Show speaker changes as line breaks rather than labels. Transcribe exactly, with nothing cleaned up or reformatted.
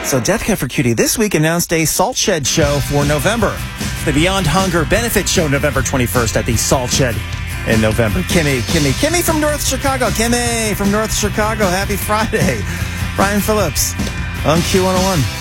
So Death Cab for Cutie this week announced a Salt Shed show for November. The Beyond Hunger Benefit Show November twenty-first at the Salt Shed in November. Kimmy, Kimmy, Kimmy from North Chicago. Kimmy from North Chicago. Happy Friday. Brian Phillips on Q one oh one.